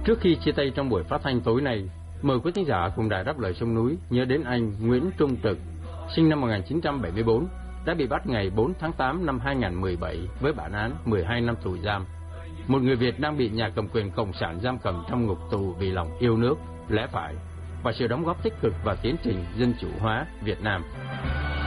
Trước khi chia tay trong buổi phát thanh tối nay, mời quý khán giả cùng Đài Đáp Lời Sông Núi nhớ đến anh Nguyễn Trung Trực, sinh năm 1974, đã bị bắt ngày 4 tháng 8 năm 2017 với bản án 12 năm tù giam. Một người Việt đang bị nhà cầm quyền Cộng sản giam cầm trong ngục tù vì lòng yêu nước, lẽ phải và sự đóng góp tích cực vào tiến trình dân chủ hóa Việt Nam.